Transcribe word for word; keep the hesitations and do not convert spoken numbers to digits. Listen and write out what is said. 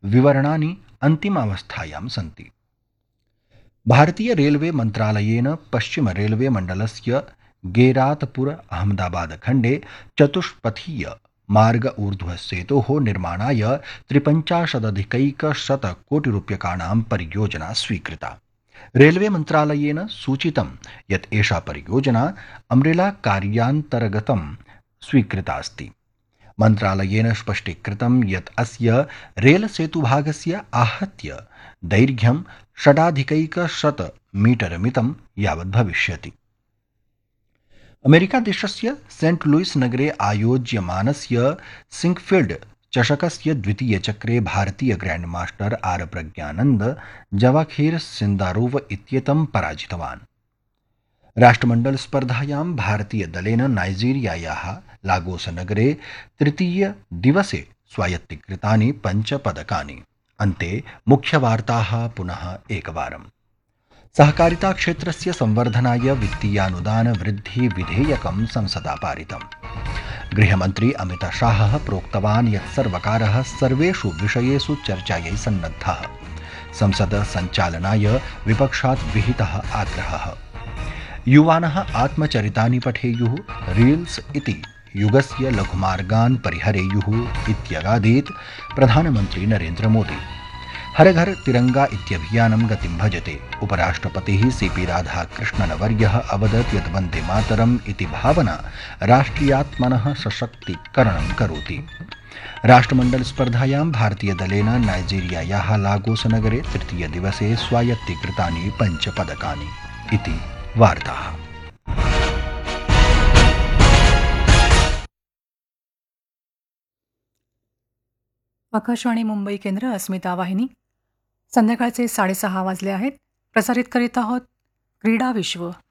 विवरणानि अन्तिमावस्थायां सन्ति। भारतीय रेलवे मन्त्रालयेन पश्चिम रेलवे मण्डलस्य गेरातपुर अहमदाबाद खण्डे चतुष्पथीय मार्ग ऊर्ध्वसेतोः निर्माणाय त्रिपञ्चाशदधिकैकशतकोटिरूप्यकाणां परियोजना स्वीकृता। रेलवे मन्त्रालयेन सूचितं यत् एषा परियोजना अम्ब्रेला कार्यान्तर्गतं स्वीकृता अस्ति। मन्त्रालयेन स्पष्टीकृतं यत् अस्य रेलसेतुभागस्य आहत्य दैर्घ्यं षडाधिकैकशत मीटर मितं यावत् भविष्यति। अमेरिकादेशस्य सेण्ट् लूइस् नगरे आयोज्यमानस्य सिङ्क्फील्ड चषकस्य द्वितीयचक्रे भारतीय ग्रैण्ड मास्टर आर प्रज्ञानन्द जवाखेर सिन्दारोव इत्येतं पराजितवान्। राष्ट्रमण्डल स्पर्धायां भारतीयदलेन नाइजीरियायाः लागोस नगरे तृतीय दिवसे स्वायत्तीकृतानि पञ्चपदकानि। अन्ते मुख्यवार्ताः पुनः एकवारम्। सहकारिता क्षेत्रस्य संवर्धनाय वित्तीयानुदान वृद्धि विधेयकं संसदा पारितम्। गृहमन्त्री अमितशाहः प्रोक्तवान् यत् सर्वकारः सर्वेषु विषयेषु चर्चायै सन्नद्धः। संसद सञ्चालनाय विपक्षात् विहितः आग्रहः। युवानः आत्मचरितानि पठेयुः, रील्स् इति युगस्य लघुमार्गान् परिहरेयुः इत्यगादीत् प्रधानमन्त्री नरेन्द्र मोदी। हर घर तिरंगा इत्यभियानं गतिं भजते। उपराष्ट्रपतिः सी पी राधाकृष्णनवर्यः अवदत् यत् वन्दे मातरम् इति भावना राष्ट्रियात्मनः सशक्तीकरणं करोति। राष्ट्रमण्डल स्पर्धायां भारतीयदलेन नाइजीरियायाः लागोस नगरे तृतीयदिवसे स्वायत्तीकृतानि पञ्चपदकानि। इति वार्ताः। आकाशवाणी मुंबई केंद्र, अस्मिता वाहिनी. संध्याकाळचे साडेसहा वाजले आहेत. प्रसारित करीत आहोत क्रीडा विश्व.